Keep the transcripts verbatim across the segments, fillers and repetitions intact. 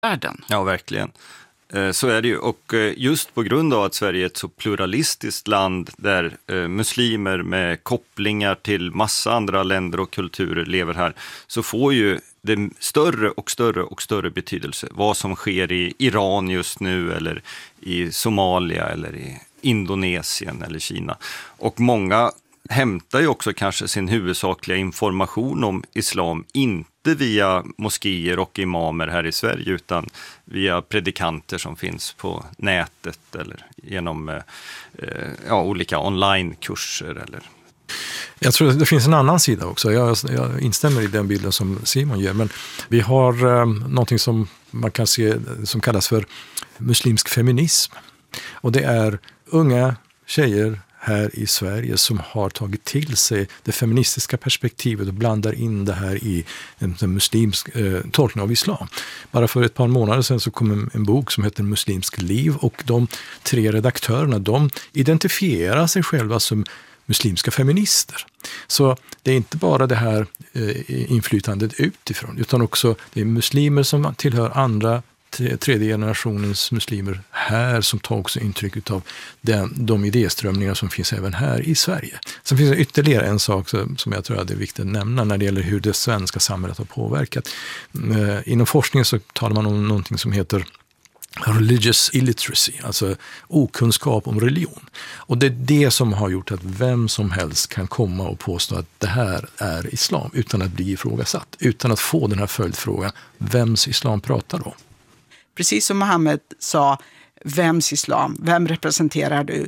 världen. Ja, verkligen. Så är det ju. Och just på grund av att Sverige är ett så pluralistiskt land där muslimer med kopplingar till massa andra länder och kulturer lever här, så får ju det större och större och större betydelse vad som sker i Iran just nu, eller i Somalia, eller i Indonesien eller Kina. Och många hämtar ju också kanske sin huvudsakliga information om islam inte via moskéer och imamer här i Sverige, utan via predikanter som finns på nätet eller genom eh, ja, olika onlinekurser. Eller. Jag tror att det finns en annan sida också. Jag, jag instämmer i den bilden som Simon ger, men vi har eh, någonting som man kan se som kallas för muslimsk feminism. Och det är unga tjejer här i Sverige som har tagit till sig det feministiska perspektivet och blandar in det här i en, en muslimsk eh, tolkning av islam. Bara för ett par månader sedan så kom en, en bok som heter Muslimsk liv, och de tre redaktörerna, de identifierar sig själva som muslimska feminister. Så det är inte bara det här eh, inflytandet utifrån, utan också det är muslimer som tillhör andra tredje generationens muslimer här som tar också intryck av den, de idéströmningar som finns även här i Sverige. Sen finns det ytterligare en sak som jag tror att det är viktigt att nämna när det gäller hur det svenska samhället har påverkat. Inom forskningen så talar man om någonting som heter religious illiteracy, alltså okunskap om religion. Och det är det som har gjort att vem som helst kan komma och påstå att det här är islam utan att bli ifrågasatt, utan att få den här följdfrågan, vems islam pratar då? Precis som Mohammed sa, vems islam, vem representerar du?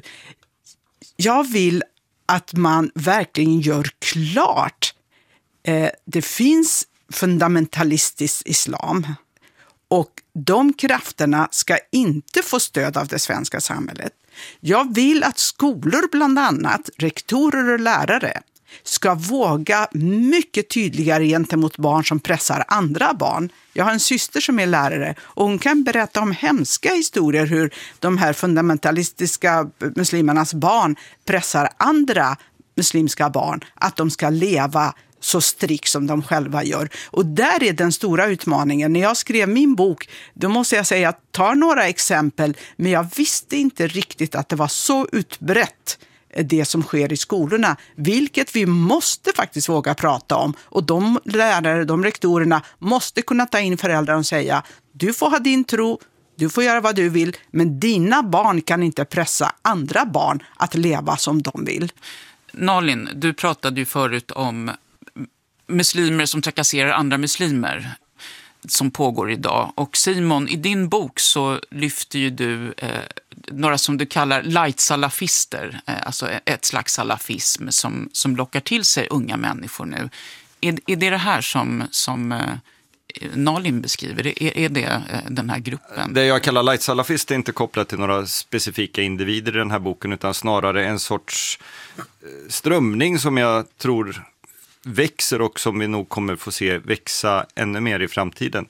Jag vill att man verkligen gör klart. Eh, det finns fundamentalistisk islam, och de krafterna ska inte få stöd av det svenska samhället. Jag vill att skolor, bland annat rektorer och lärare, ska våga mycket tydligare gentemot barn som pressar andra barn. Jag har en syster som är lärare, och hon kan berätta om hemska historier hur de här fundamentalistiska muslimernas barn pressar andra muslimska barn att de ska leva så strikt som de själva gör. Och där är den stora utmaningen. När jag skrev min bok, då måste jag säga att jag tar några exempel, men jag visste inte riktigt att det var så utbrett, det som sker i skolorna, vilket vi måste faktiskt våga prata om. Och de lärare, de rektorerna måste kunna ta in föräldrar och säga, du får ha din tro, du får göra vad du vill, men dina barn kan inte pressa andra barn att leva som de vill. Nalin, du pratade ju förut om muslimer som trakasserar andra muslimer som pågår idag. Och Simon, i din bok så lyfter ju du eh, några som du kallar light-salafister, eh, alltså ett slags salafism som, som lockar till sig unga människor nu. Är, är det det här som, som eh, Nalin beskriver? Är, är det eh, den här gruppen? Det jag kallar light-salafist är inte kopplat till några specifika individer i den här boken, utan snarare en sorts strömning som jag tror växer och som vi nog kommer få se växa ännu mer i framtiden.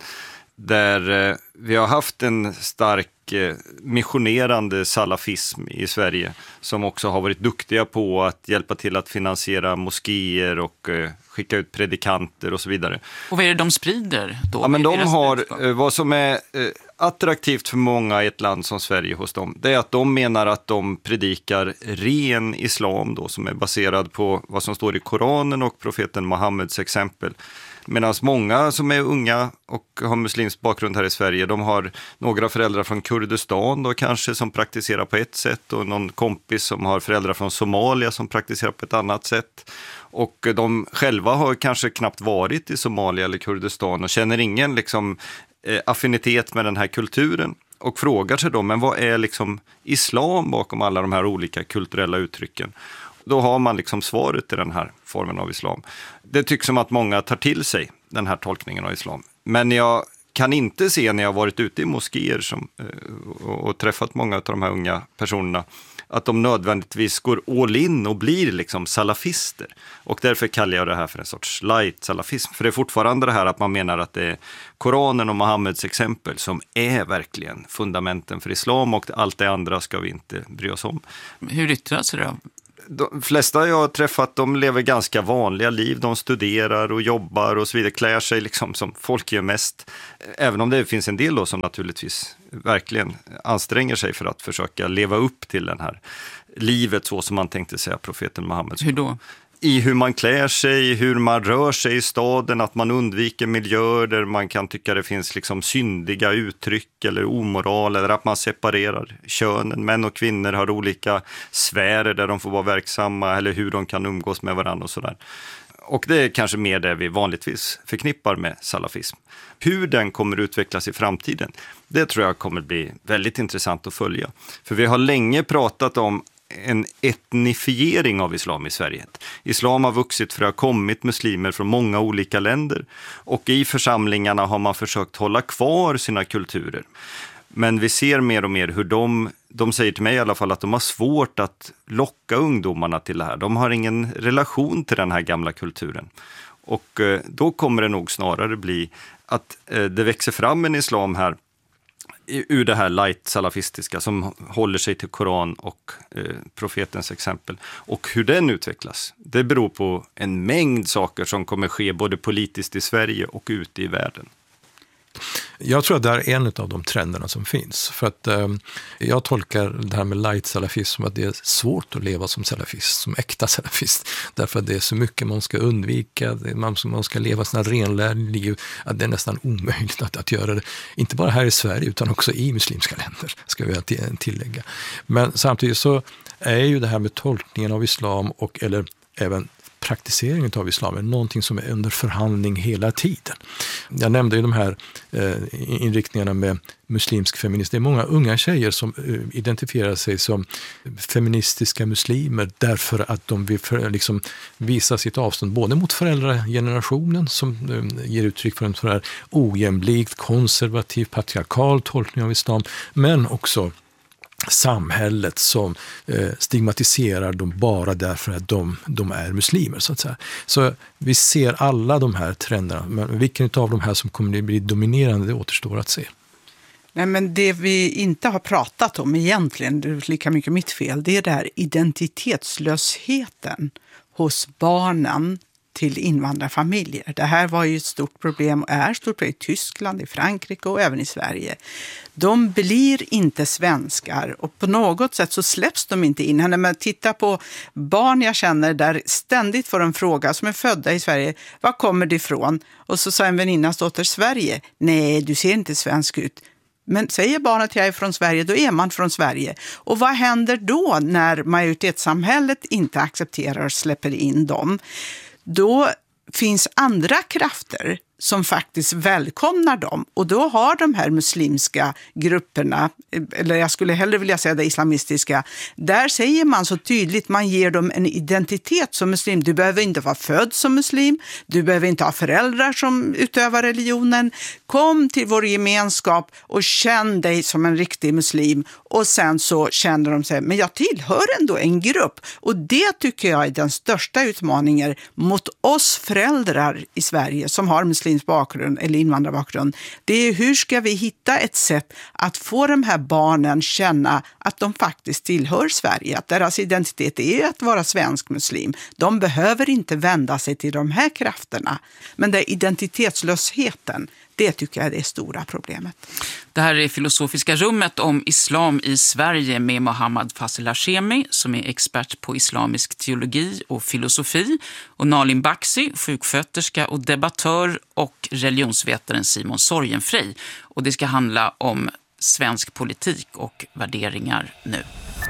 Där eh, vi har haft en stark eh, missionerande salafism i Sverige som också har varit duktiga på att hjälpa till att finansiera moskéer och eh, skicka ut predikanter och så vidare. Och vad är det de sprider då? Ja, men de har, eh, vad som är eh, attraktivt för många i ett land som Sverige hos dem, det är att de menar att de predikar ren islam då, som är baserad på vad som står i Koranen och profeten Mohammeds exempel. Medan många som är unga och har muslimsk bakgrund här i Sverige, de har några föräldrar från Kurdistan då kanske som praktiserar på ett sätt, och någon kompis som har föräldrar från Somalia som praktiserar på ett annat sätt. Och de själva har kanske knappt varit i Somalia eller Kurdistan och känner ingen liksom eh, affinitet med den här kulturen. Och frågar sig då, men vad är liksom islam bakom alla de här olika kulturella uttrycken? Då har man liksom svaret i den här formen av islam. Det tycks som att många tar till sig den här tolkningen av islam. Men jag kan inte se när jag varit ute i moskéer som, och, och träffat många av de här unga personerna att de nödvändigtvis går all in och blir liksom salafister. Och därför kallar jag det här för en sorts light salafism. För det är fortfarande det här att man menar att det är Koranen och Mohammeds exempel som är verkligen fundamenten för islam, och allt det andra ska vi inte bry oss om. Hur yttrar sig det då? De flesta jag har träffat, de lever ganska vanliga liv. De studerar och jobbar och så vidare, klär sig liksom som folk gör mest. Även om det finns en del då som naturligtvis verkligen anstränger sig för att försöka leva upp till den här livet så som man tänkte säga profeten Muhammed. Hur då? I hur man klär sig, hur man rör sig i staden, att man undviker miljöer där man kan tycka det finns liksom syndiga uttryck eller omoral, eller att man separerar könen. Män och kvinnor har olika sfärer där de får vara verksamma eller hur de kan umgås med varandra och sådär. Och det är kanske mer det vi vanligtvis förknippar med salafism. Hur den kommer utvecklas i framtiden, det tror jag kommer bli väldigt intressant att följa. För vi har länge pratat om en etnifiering av islam i Sverige. Islam har vuxit för att ha kommit muslimer från många olika länder, och i församlingarna har man försökt hålla kvar sina kulturer. Men vi ser mer och mer hur de, de säger till mig i alla fall att de har svårt att locka ungdomarna till det här. De har ingen relation till den här gamla kulturen. Och eh, då kommer det nog snarare bli att eh, det växer fram en islam här ur det här light-salafistiska som håller sig till Koran och eh, profetens exempel. Och hur den utvecklas, det beror på en mängd saker som kommer ske både politiskt i Sverige och ute i världen. Jag tror att det är en av de trenderna som finns. För att eh, jag tolkar det här med light-salafism som att det är svårt att leva som salafist, som äkta salafist. Därför att det är så mycket man ska undvika, man, man ska leva sina renlärda liv, att det är nästan omöjligt att, att göra det. Inte bara här i Sverige utan också i muslimska länder, ska vi tillägga. Men samtidigt så är ju det här med tolkningen av islam och eller även praktiseringen av islam är någonting som är under förhandling hela tiden. Jag nämnde ju de här eh, inriktningarna med muslimsk feminism. Det är många unga tjejer som eh, identifierar sig som feministiska muslimer därför att de vill för, liksom, visa sitt avstånd både mot föräldragenerationen som eh, ger uttryck för en sån här ojämlikt, konservativ, patriarkal tolkning av islam, men också samhället som eh, stigmatiserar dem bara därför att de, de är muslimer, så att säga. Så vi ser alla de här trenderna, men vilken av de här som kommer att bli dominerande, det återstår att se. Nej, men det vi inte har pratat om egentligen, det är lika mycket mitt fel, det är där identitetslösheten hos barnen till invandrarfamiljer. Det här var ju ett stort problem och är stort problem i Tyskland, i Frankrike och även i Sverige. De blir inte svenskar och på något sätt så släpps de inte in. När man tittar på barn jag känner där ständigt får en fråga som är födda i Sverige, var kommer det ifrån? Och så sa en väninnas dotter Sverige. Nej, du ser inte svensk ut. Men säger barnet att jag är från Sverige, då är man från Sverige. Och vad händer då när majoritetssamhället inte accepterar och släpper in dem? Då finns andra krafter som faktiskt välkomnar dem. Och då har de här muslimska grupperna, eller jag skulle hellre vilja säga det islamistiska, där säger man så tydligt, man ger dem en identitet som muslim. Du behöver inte vara född som muslim, du behöver inte ha föräldrar som utövar religionen. Kom till vår gemenskap och känn dig som en riktig muslim. Och sen så känner de sig, men jag tillhör ändå en grupp. Och det tycker jag är den största utmaningen mot oss föräldrar i Sverige som har muslim bakgrund eller invandrarbakgrund. Det är hur ska vi hitta ett sätt att få de här barnen känna att de faktiskt tillhör Sverige, att deras identitet är att vara svensk muslim. De behöver inte vända sig till de här krafterna. Men det identitetslösheten, det tycker jag är det stora problemet. Det här är Filosofiska rummet om islam i Sverige med Mohammad Fasil Hashemi som är expert på islamisk teologi och filosofi, och Nalin Baksi, sjuksköterska och debattör, och religionsvetaren Simon Sorgenfrey. Och det ska handla om svensk politik och värderingar nu.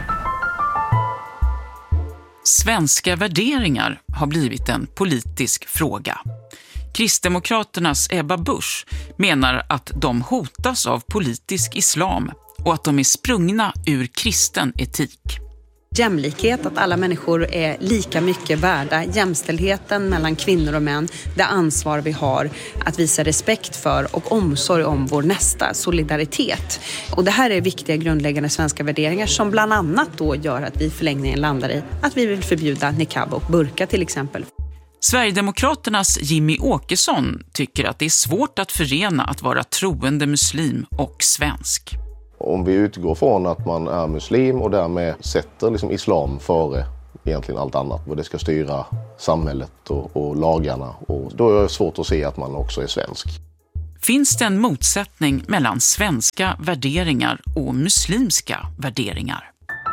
Svenska värderingar har blivit en politisk fråga. Kristdemokraternas Ebba Busch menar att de hotas av politisk islam och att de är sprungna ur kristen etik. Jämlikhet, att alla människor är lika mycket värda, jämställdheten mellan kvinnor och män, det ansvar vi har att visa respekt för och omsorg om vår nästa, solidaritet. Och det här är viktiga grundläggande svenska värderingar som bland annat då gör att vi i förlängningen landar i att vi vill förbjuda niqab och burka till exempel. Sverigedemokraternas Jimmy Åkesson tycker att det är svårt att förena att vara troende muslim och svensk. Om vi utgår från att man är muslim och därmed sätter liksom islam före egentligen allt annat. Vad det ska styra samhället och, och lagarna. Och då är det svårt att se att man också är svensk. Finns det en motsättning mellan svenska värderingar och muslimska värderingar?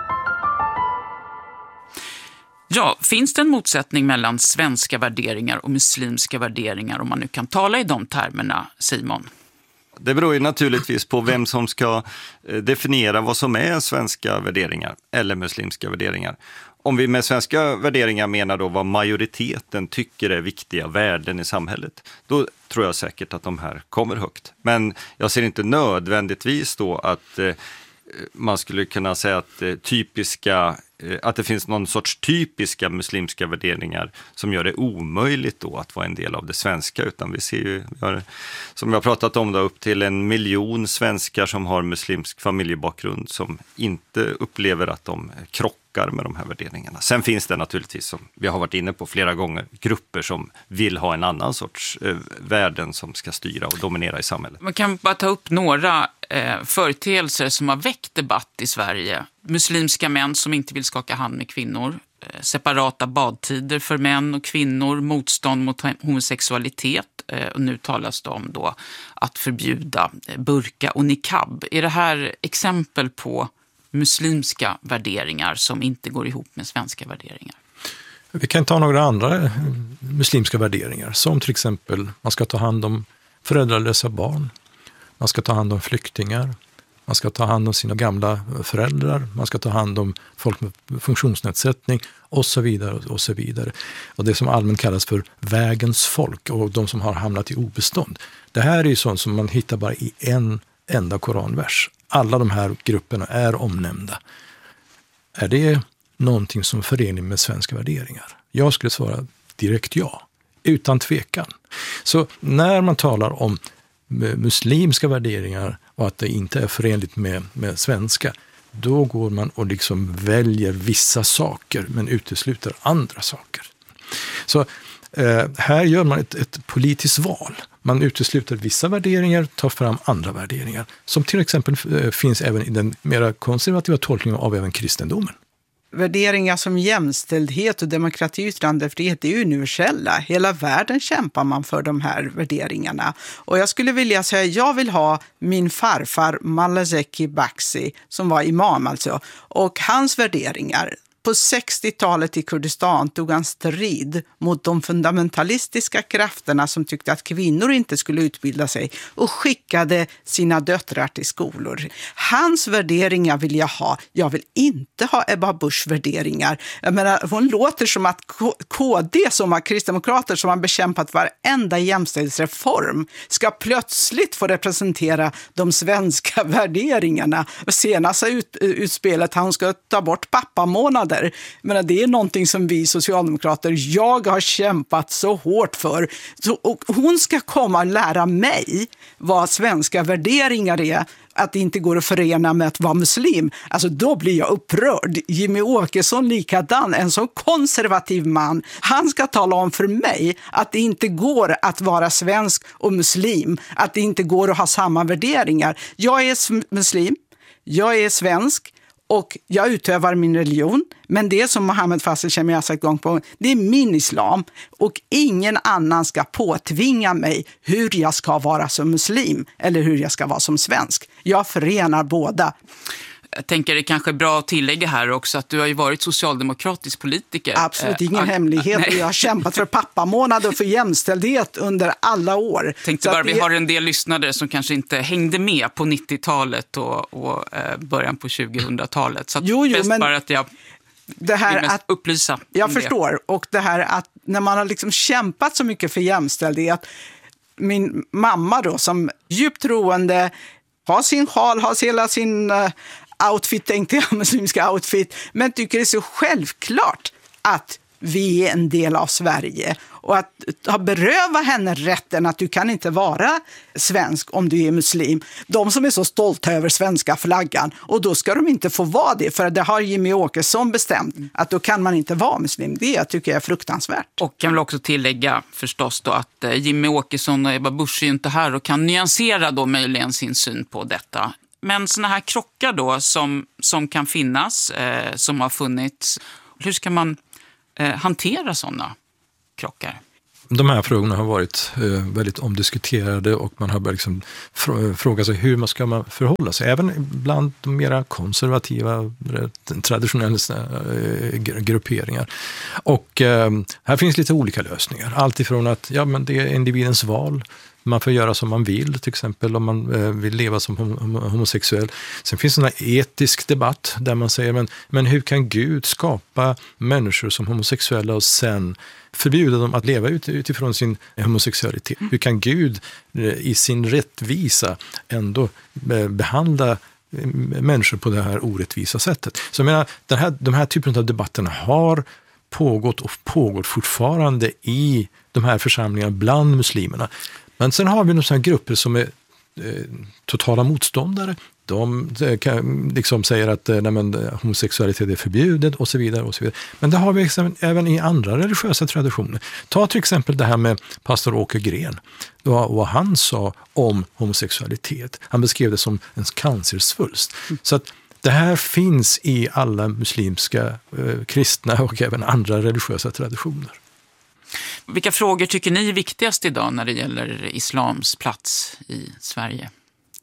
Ja, finns det en motsättning mellan svenska värderingar och muslimska värderingar, om man nu kan tala i de termerna, Simon? Det beror ju naturligtvis på vem som ska definiera vad som är svenska värderingar eller muslimska värderingar. Om vi med svenska värderingar menar då vad majoriteten tycker är viktiga värden i samhället, då tror jag säkert att de här kommer högt. Men jag ser inte nödvändigtvis då att eh, man skulle kunna säga att eh, typiska att det finns någon sorts typiska muslimska värderingar som gör det omöjligt då att vara en del av det svenska, utan vi ser ju, vi har, som vi har pratat om då, upp till en miljon svenskar som har muslimsk familjebakgrund som inte upplever att de krockar med de här värderingarna. Sen finns det naturligtvis, som vi har varit inne på flera gånger, grupper som vill ha en annan sorts eh, värden som ska styra och dominera i samhället. Man kan bara ta upp några eh, företeelser som har väckt debatt i Sverige. Muslimska män som inte vill skaka hand med kvinnor, eh, separata badtider för män och kvinnor, motstånd mot homosexualitet, eh, och nu talas det om då att förbjuda eh, burka och niqab. Är det här exempel på muslimska värderingar som inte går ihop med svenska värderingar? Vi kan ta några andra muslimska värderingar, som till exempel man ska ta hand om föräldralösa barn, man ska ta hand om flyktingar, man ska ta hand om sina gamla föräldrar, man ska ta hand om folk med funktionsnedsättning och så vidare och så vidare. Och det som allmänt kallas för vägens folk och de som har hamnat i obestånd. Det här är ju sånt som man hittar bara i en enda koranvers. Alla de här grupperna är omnämnda. Är det någonting som förenar med svenska värderingar? Jag skulle svara direkt ja, utan tvekan. Så när man talar om muslimska värderingar och att det inte är förenligt med, med svenska, då går man och liksom väljer vissa saker men utesluter andra saker. Så eh, här gör man ett, ett politiskt val. Man utesluter vissa värderingar, tar fram andra värderingar, som till exempel eh, finns även i den mer konservativa tolkningen av även kristendomen. Värderingar som jämställdhet och demokrati och yttrandefrihet är universella. Hela världen kämpar man för de här värderingarna. Och jag skulle vilja säga, jag vill ha min farfar Malazeki Baksi, som var imam alltså, och hans värderingar. På sextiotalet i Kurdistan tog han strid mot de fundamentalistiska krafterna som tyckte att kvinnor inte skulle utbilda sig och skickade sina döttrar till skolor. Hans värderingar vill jag ha. Jag vill inte ha Ebba Buschs värderingar. Jag menar, hon låter som att K D, som har kristdemokrater som har bekämpat varenda jämställdhetsreform, ska plötsligt få representera de svenska värderingarna. Senaste ut, utspelet han ska ta bort pappamånaden. Men det är någonting som vi socialdemokrater, jag har kämpat så hårt för. Så, och hon ska komma och lära mig vad svenska värderingar är, att det inte går att förena med att vara muslim. Alltså då blir jag upprörd. Jimmy Åkesson likadan, en så konservativ man. Han ska tala om för mig att det inte går att vara svensk och muslim. Att det inte går att ha samma värderingar. Jag är muslim, jag är svensk. Och jag utövar min religion, men det som Mohammed Fasil Chemi har sagt gång på, det är min islam. Och ingen annan ska påtvinga mig hur jag ska vara som muslim eller hur jag ska vara som svensk. Jag förenar båda. Jag tänker det kanske är bra att tillägga här också att du har ju varit socialdemokratisk politiker. Absolut, ingen äh, hemlighet. Nej. Jag har kämpat för pappamånad och för jämställdhet under alla år. Tänkte bara, vi har en del lyssnare som kanske inte hängde med på nittiotalet och, och eh, början på tjugohundratalet. Så att jo, jo, bäst men bara att jag det här vill mest att, upplysa. Jag förstår. Det. Och det här att när man har liksom kämpat så mycket för jämställdhet, min mamma då som djupt troende har sin sjal, har hela sin uh, outfit, tänkte jag, muslimska outfit, men tycker det är så självklart att vi är en del av Sverige och att ha beröva henne rätten att du kan inte vara svensk om du är muslim. De som är så stolta över svenska flaggan, och då ska de inte få vara det, för det har Jimmy Åkesson bestämt att då kan man inte vara muslim. Det tycker jag är fruktansvärt. Och kan väl också tillägga förstås då att Jimmy Åkesson och Ebba Busch är ju inte här och kan nyansera då möjligen sin syn på detta. Men såna här krockar då som, som kan finnas, eh, som har funnits Hur ska man eh, hantera sådana krockar? De här frågorna har varit eh, väldigt omdiskuterade och man har börjat liksom fr- fråga sig hur man ska man förhålla sig. Även bland de mera konservativa, traditionella eh, grupperingar. Och eh, här finns lite olika lösningar. Allt ifrån att ja, men det är individens val. Man får göra som man vill, till exempel om man eh, vill leva som hom- homosexuell. Sen finns det en etisk debatt där man säger, men, men hur kan Gud skapa människor som homosexuella och sen förbjuda dem att leva ut, utifrån sin homosexualitet? Hur kan Gud eh, i sin rättvisa ändå eh, behandla eh, människor på det här orättvisa sättet? Så jag menar, den här, de här typen av debatterna har pågått och pågår fortfarande i de här församlingarna bland muslimerna. Men sen har vi några sådana grupper som är eh, totala motståndare. De eh, kan, liksom säger att eh, nej, men, homosexualitet är förbjudet och så vidare och så vidare. Men det har vi liksom, även i andra religiösa traditioner. Ta till exempel det här med pastor Åke Gren. Vad, vad han sa om homosexualitet. Han beskrev det som en cancersvulst. Mm. Så att det här finns i alla muslimska, eh, kristna och även andra religiösa traditioner. Vilka frågor tycker ni är viktigast idag när det gäller islams plats i Sverige?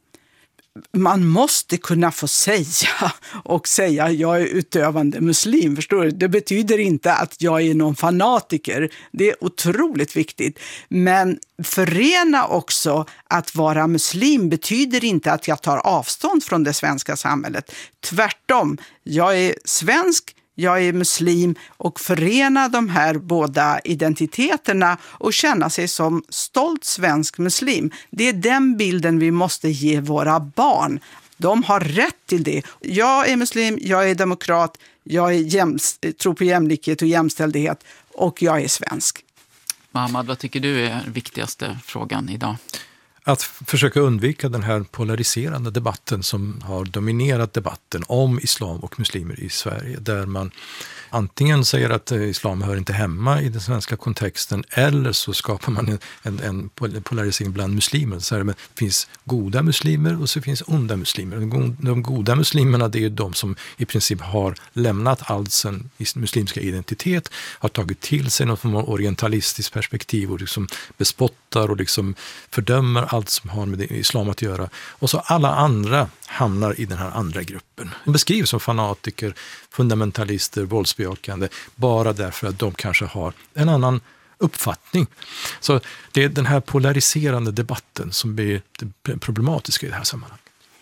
Man måste kunna få säga och säga jag är utövande muslim, förstår du? Det betyder inte att jag är någon fanatiker. Det är otroligt viktigt. Men förena också att vara muslim betyder inte att jag tar avstånd från det svenska samhället. Tvärtom, jag är svensk, jag är muslim, och förena de här båda identiteterna och känna sig som stolt svensk muslim. Det är den bilden vi måste ge våra barn. De har rätt till det. Jag är muslim, jag är demokrat, jag är jäms- tror på jämlikhet och jämställdhet, och jag är svensk. Mohammad, vad tycker du är den viktigaste frågan idag? Att försöka undvika den här polariserande debatten som har dominerat debatten om islam och muslimer i Sverige. Där man antingen säger att islam hör inte hemma i den svenska kontexten, eller så skapar man en, en, en polarisering bland muslimer. Så här, men det finns goda muslimer och så finns onda muslimer. De goda muslimerna, det är de som i princip har lämnat all sin muslimska identitet, har tagit till sig något form av orientalistiskt perspektiv och liksom bespottar och liksom fördömer allt som har med islam att göra. Och så alla andra hamnar i den här andra gruppen. De beskrivs som fanatiker, fundamentalister, våldsbejakande, bara därför att de kanske har en annan uppfattning. Så det är den här polariserande debatten som blir det problematiska i det här sammanhanget.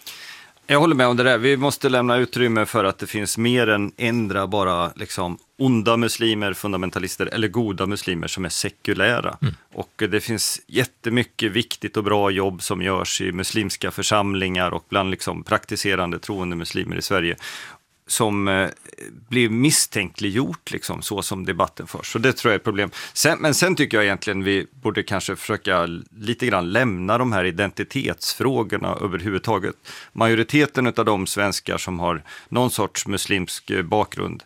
Jag håller med om det där. Vi måste lämna utrymme för att det finns mer än ändra bara liksom onda muslimer, fundamentalister eller goda muslimer som är sekulära. Mm. Och det finns jättemycket viktigt och bra jobb som görs i muslimska församlingar och bland liksom praktiserande troende muslimer i Sverige som eh, blir misstänkliggjort liksom, så som debatten förs. Så det tror jag är ett problem. Sen, men sen tycker jag egentligen vi borde kanske försöka lite grann lämna de här identitetsfrågorna överhuvudtaget. Majoriteten av de svenskar som har någon sorts muslimsk bakgrund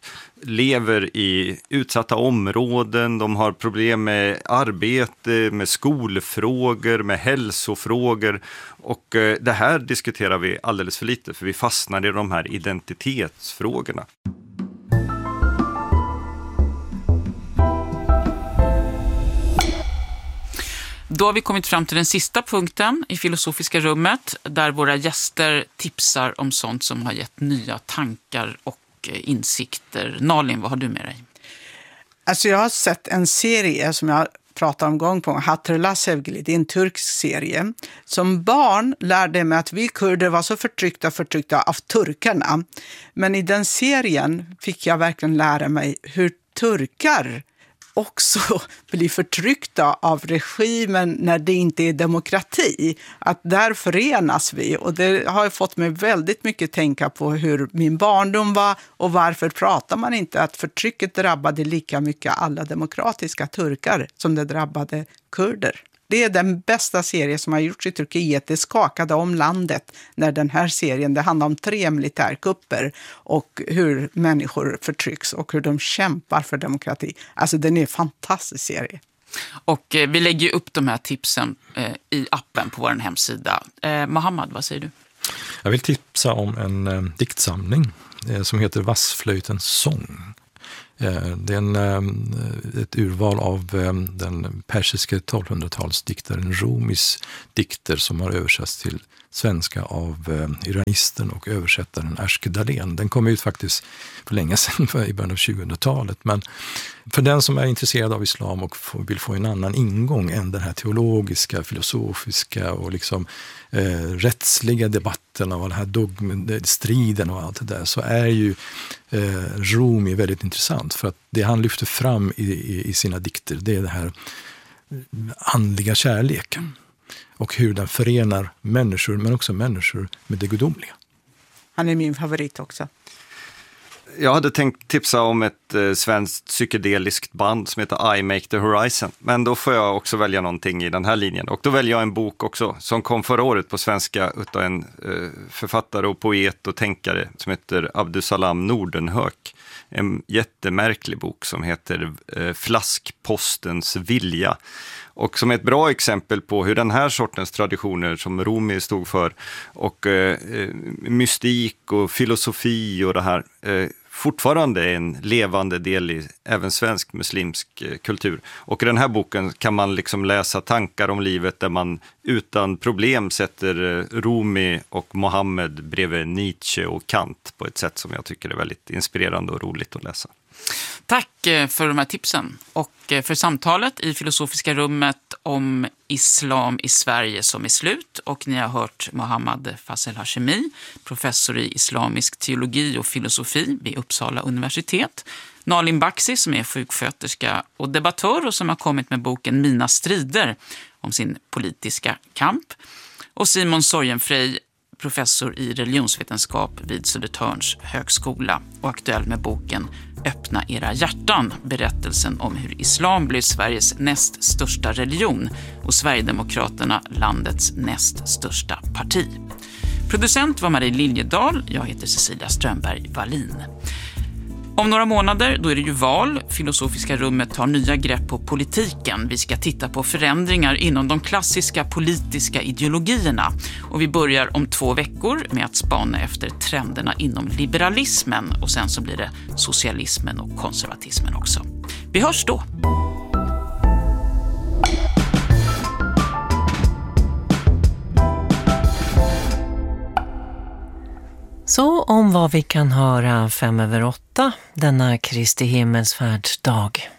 lever i utsatta områden, de har problem med arbete, med skolfrågor, med hälsofrågor, och eh, det här diskuterar vi alldeles för lite, för vi fastnar i de här identitetsfrågorna. Då har vi kommit fram till den sista punkten i Filosofiska rummet, där våra gäster tipsar om sånt som har gett nya tankar och insikter. Nalin, vad har du med dig? Alltså jag har sett en serie som jag pratar om gång på, Hatırla Sevgili, det är en turkisk serie. Som barn lärde mig att vi kurder var så förtryckta, förtryckta av turkarna. Men i den serien fick jag verkligen lära mig hur turkar också blir förtryckta av regimen när det inte är demokrati. Att där förenas vi, och det har fått mig väldigt mycket tänka på hur min barndom var och varför pratar man inte att förtrycket drabbade lika mycket alla demokratiska turkar som det drabbade kurder. Det är den bästa serie som har gjorts i Turkiet. Det skakade om landet när den här serien, det handlar om tre militärkupper och hur människor förtrycks och hur de kämpar för demokrati. Alltså den är en fantastisk serie. Och eh, vi lägger upp de här tipsen eh, i appen på vår hemsida. Eh, Mohammad, vad säger du? Jag vill tipsa om en eh, diktsamling eh, som heter Vassflöjtens sång. Det är en, ett urval av den persiska tolvhundratalsdiktaren Rumis dikter som har översatts till svenska av iranisten och översättaren Ashke Dahlén. Den kom ut faktiskt för länge sedan, i början av tjugohundratalet. Men för den som är intresserad av islam och vill få en annan ingång än den här teologiska, filosofiska och liksom eh, rättsliga debatten och den här dogmen, striden och allt det där, så är ju eh, Rumi väldigt intressant. För att det han lyfter fram i, i, i sina dikter, det är det här andliga kärleken. Och hur den förenar människor, men också människor med det gudomliga. Han är min favorit också. Jag hade tänkt tipsa om ett eh, svenskt psykedeliskt band som heter I Make the Horizon. Men då får jag också välja någonting i den här linjen. Och då väljer jag en bok också som kom förra året på svenska utav en eh, författare och poet och tänkare som heter Abdusalam Nordenhök. En jättemärklig bok som heter eh, Flaskpostens vilja. Och som är ett bra exempel på hur den här sortens traditioner som Rumi stod för och eh, mystik och filosofi och det här eh, fortfarande är en levande del i även svensk muslimsk eh, kultur. Och i den här boken kan man liksom läsa tankar om livet där man utan problem sätter eh, Rumi och Mohammed bredvid Nietzsche och Kant på ett sätt som jag tycker är väldigt inspirerande och roligt att läsa. Tack för de här tipsen och för samtalet i Filosofiska rummet om islam i Sverige som är slut. Och ni har hört Mohammad Fazel Hashemi, professor i islamisk teologi och filosofi vid Uppsala universitet. Nalin Baksi som är sjuksköterska och debattör och som har kommit med boken Mina strider om sin politiska kamp. Och Simon Sorgenfrey, professor i religionsvetenskap vid Södertörns högskola och aktuell med boken Öppna era hjärtan, berättelsen om hur islam blev Sveriges näst största religion och Sverigedemokraterna landets näst största parti. Producent var Marie Liljedahl, jag heter Cecilia Strömberg-Wallin. Om några månader, då är det ju val. Filosofiska rummet tar nya grepp på politiken. Vi ska titta på förändringar inom de klassiska politiska ideologierna. Och vi börjar om två veckor med att spana efter trenderna inom liberalismen. Och sen så blir det socialismen och konservatismen också. Vi hörs då! Så om vad vi kan höra fem över åtta denna Kristi himmelsfärdsdag.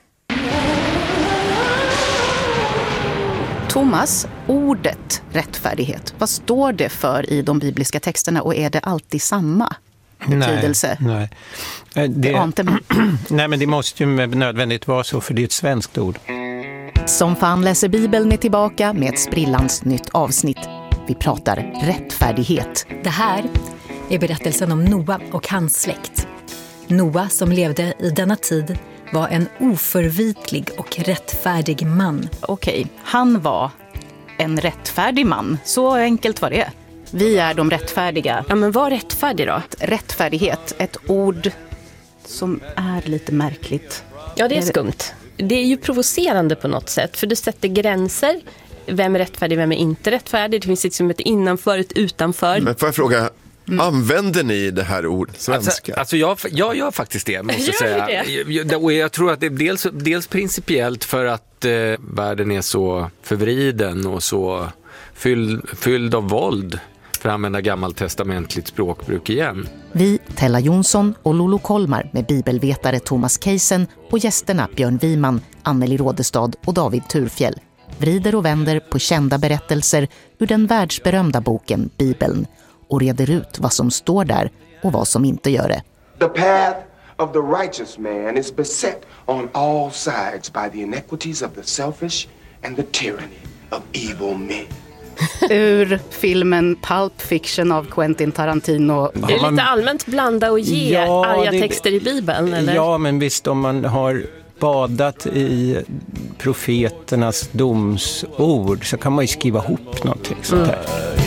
Thomas, ordet rättfärdighet, vad står det för i de bibliska texterna och är det alltid samma betydelse? Nej, nej. Det, det nej, men det måste ju nödvändigt vara så, för det är ett svenskt ord. Som fan läser Bibeln är tillbaka med ett sprillans nytt avsnitt. Vi pratar rättfärdighet. Det här är berättelsen om Noa och hans släkt. Noa, som levde i denna tid, var en oförvitlig och rättfärdig man. Okej, han var en rättfärdig man. Så enkelt var det. Vi är de rättfärdiga. Ja, men vad rättfärdig då? Rättfärdighet, ett ord som är lite märkligt. Ja, det är skumt. Det är ju provocerande på något sätt, för du sätter gränser. Vem är rättfärdig, vem är inte rättfärdig? Det finns liksom ett innanför, ett utanför. Men får jag fråga, mm. använder ni det här ordet svenska? Alltså, alltså jag, jag gör faktiskt det, måste jag säga. Jag, och jag tror att det är dels, dels principiellt för att eh, världen är så förvriden och så fylld, fylld av våld, för att använda gammaltestamentligt språkbruk igen. Vi, Tella Jonsson och Lolo Kolmar med bibelvetare Thomas Keisen och gästerna Björn Wiman, Anneli Rådestad och David Turfjell vrider och vänder på kända berättelser ur den världsberömda boken Bibeln och reder ut vad som står där och vad som inte gör det. The path of the righteous man is beset on all sides by the inequities of the selfish and the tyranny of evil men. Ur filmen Pulp Fiction av Quentin Tarantino. Det är lite allmänt blanda och ge ja, arga det, texter i Bibeln, eller? Ja, men visst, om man har badat i profeternas domsord så kan man ju skriva ihop någonting sånt här.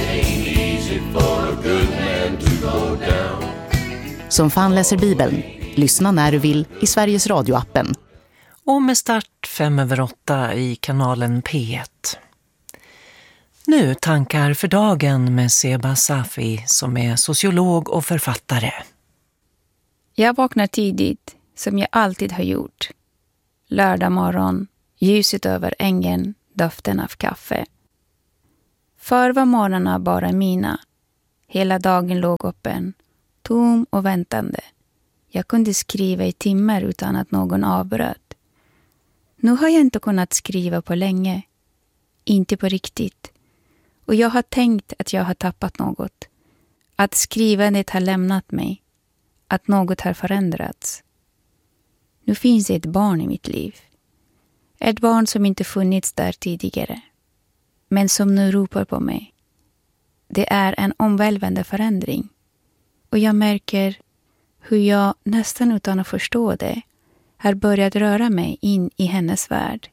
Mm. Som fan läser Bibeln. Lyssna när du vill i Sveriges radioappen. Och med start fem över åtta i kanalen P ett. Nu tankar för dagen med Seba Safi som är sociolog och författare. Jag vaknar tidigt, som jag alltid har gjort. Lördag morgon, ljuset över ängen, doften av kaffe. Förr var morgnarna bara mina. Hela dagen låg öppen, tom och väntande. Jag kunde skriva i timmar utan att någon avbröt. Nu har jag inte kunnat skriva på länge. Inte på riktigt. Och jag har tänkt att jag har tappat något. Att skrivandet har lämnat mig. Att något har förändrats. Nu finns det ett barn i mitt liv. Ett barn som inte funnits där tidigare. Men som nu ropar på mig. Det är en omvälvande förändring. Och jag märker hur jag nästan utan att förstå det har börjat röra mig in i hennes värld.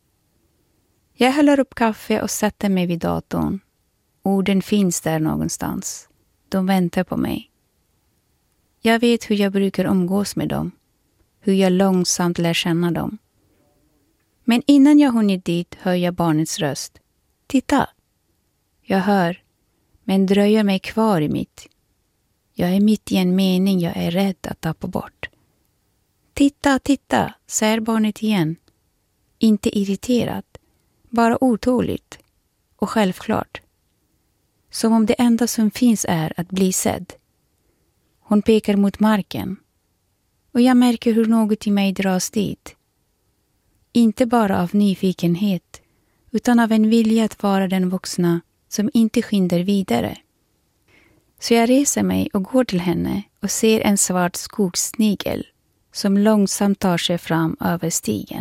Jag häller upp kaffe och sätter mig vid datorn. Orden finns där någonstans. De väntar på mig. Jag vet hur jag brukar umgås med dem. Hur jag långsamt lär känna dem. Men innan jag hunnit dit hör jag barnets röst. Titta! Jag hör, men dröjer mig kvar i mitt. Jag är mitt i en mening jag är rädd att tappa bort. Titta, titta, säger barnet igen. Inte irriterat, bara otåligt och självklart. Som om det enda som finns är att bli sedd. Hon pekar mot marken. Och jag märker hur något i mig dras dit. Inte bara av nyfikenhet, utan av en vilja att vara den vuxna som inte skyndar vidare. Så jag reser mig och går till henne och ser en svart skogssnigel som långsamt tar sig fram över stigen.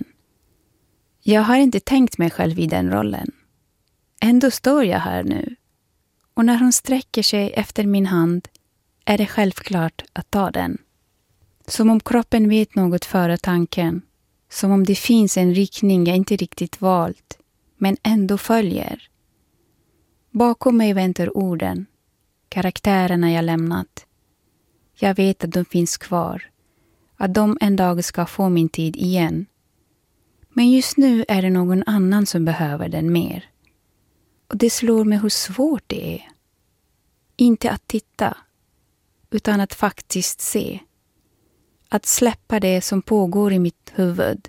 Jag har inte tänkt mig själv i den rollen. Ändå står jag här nu. Och när hon sträcker sig efter min hand är det självklart att ta den. Som om kroppen vet något före tanken. Som om det finns en riktning jag inte riktigt valt, men ändå följer. Bakom mig väntar orden, karaktärerna jag lämnat. Jag vet att de finns kvar, att de en dag ska få min tid igen. Men just nu är det någon annan som behöver den mer. Och det slår mig hur svårt det är. Inte att titta, utan att faktiskt se. Att släppa det som pågår i mitt huvud.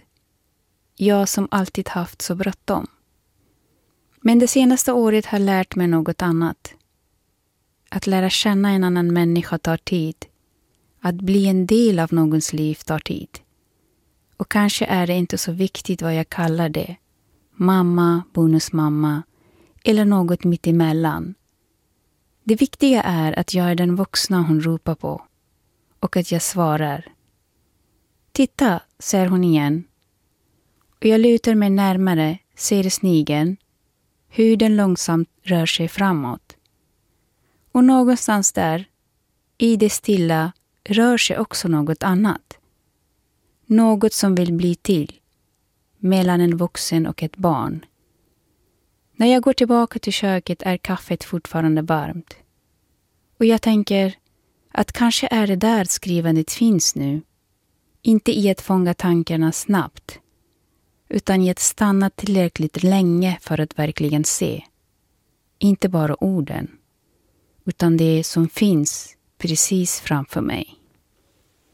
Jag som alltid haft så bråttom. Men det senaste året har lärt mig något annat. Att lära känna en annan människa tar tid. Att bli en del av någons liv tar tid. Och kanske är det inte så viktigt vad jag kallar det. Mamma, bonusmamma eller något mitt emellan. Det viktiga är att jag är den vuxna hon ropar på. Och att jag svarar. Titta, säger hon igen. Och jag lutar mig närmare, ser snigeln. Hur den långsamt rör sig framåt. Och någonstans där, i det stilla, rör sig också något annat. Något som vill bli till. Mellan en vuxen och ett barn. När jag går tillbaka till köket är kaffet fortfarande varmt. Och jag tänker att kanske är det där skrivandet finns nu. Inte i att fånga tankarna snabbt. Utan i att stanna tillräckligt länge för att verkligen se. Inte bara orden. Utan det som finns precis framför mig.